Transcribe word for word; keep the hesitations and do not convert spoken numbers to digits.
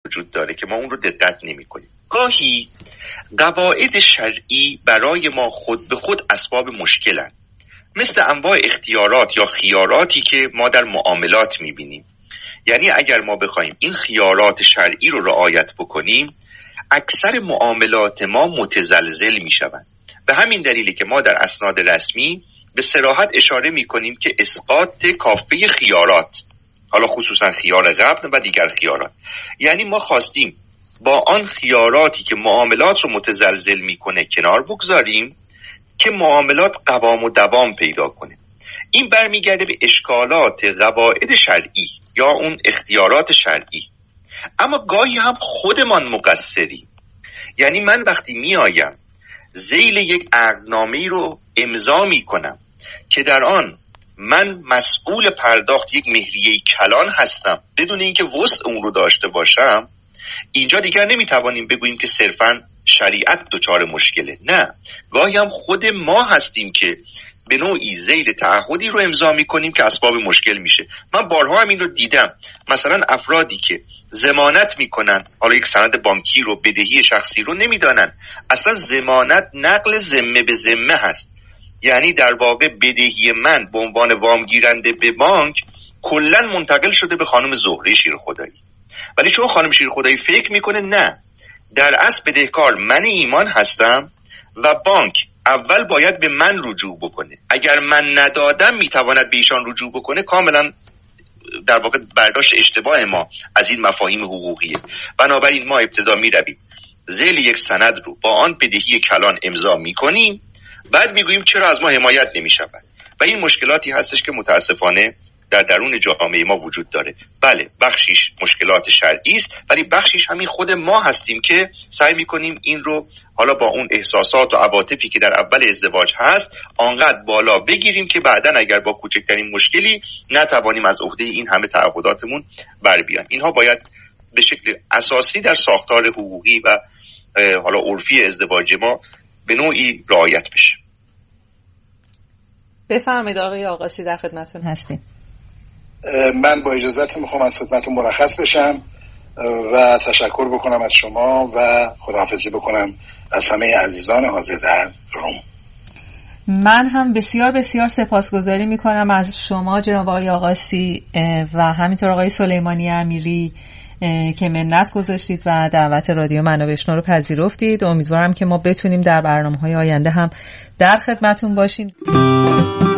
وجود داره که ما اون رو دقت نمی کنیم. گاهی قواعد شرعی برای ما خود به خود اسباب مشکلن، مثل انواع اختیارات یا خیاراتی که ما در معاملات می بینیم. یعنی اگر ما بخوایم این خیارات شرعی رو رعایت بکنیم، اکثر معاملات ما متزلزل می شوند. به همین دلیلی که ما در اسناد رسمی به صراحت اشاره می کنیم که اسقاط کافه خیارات، حالا خصوصا خیار غبن و دیگر خیارات، یعنی ما خواستیم با آن خیاراتی که معاملات رو متزلزل می کنه کنار بگذاریم که معاملات قوام و دوام پیدا کنه. این برمیگرده به اشکالات قواعد شرعی یا اون اختیارات شرعی. اما گاهی هم خودمان مقصریم. یعنی من وقتی می آیم ذیل یک عقدنامه‌ای رو امضا می کنم که در آن من مسئول پرداخت یک مهریه کلان هستم بدون اینکه وسع اون رو داشته باشم، اینجا دیگر نمیتوانیم بگوییم که صرفاً شریعت دچار مشکله. نه، گاهی هم خود ما هستیم که به نوعی ذیل تعهدی رو امضا میکنیم که اسباب مشکل میشه. من بارها هم این رو دیدم، مثلا افرادی که ضمانت میکنن، حالا یک سند بانکی رو، بدهی شخصی رو نمیدانن، اصلا ضمانت نقل ذمه به ذمه هست. یعنی در واقع بدهی من به عنوان وام گیرنده به بانک کلا منتقل شده به خانم زهره شیرخدایی، ولی چون خانم شیرخدایی فکر میکنه نه، در اصل بدهکار من ایمان هستم و بانک اول باید به من رجوع بکنه، اگر من ندادم میتواند به ایشان رجوع بکنه، کاملا در واقع برداشت اشتباه ما از این مفاهیم حقوقیه. بنابراین ما ابتدا میرویم ذیل یک سند رو با آن بدهی کلان امضا میکنیم، بعد میگوییم چرا از ما حمایت نمیشود. و این مشکلاتی هستش که متاسفانه در درون جامعه ما وجود داره. بله، بخشیش مشکلات شرعی است، ولی بخشیش همین خود ما هستیم که سعی میکنیم این رو حالا با اون احساسات و عواطفی که در اول ازدواج هست آنقدر بالا بگیریم که بعداً اگر با کوچکترین مشکلی نتوانیم از عهده این همه تعهداتمون بر بیان. اینها باید به شکل اساسی در ساختار حقوقی و حالا عرفی ازدواج ما به نوعی رعایت بشه. بفرمایید آقای آقاسی، در خدمتتون هستیم. من با اجازهتون میخوام از خدمتتون مرخص بشم و تشکر بکنم از شما و خداحافظی بکنم از همه عزیزان حاضر در روم. من هم بسیار بسیار سپاسگزاری میکنم از شما جناب آقای آقاسی و همینطور آقای سلیمانی امیری که منت گذاشتید و دعوت رادیو منابع اشنا رو پذیرفتید. امیدوارم که ما بتونیم در برنامه‌های آینده هم در خدمتتون باشیم.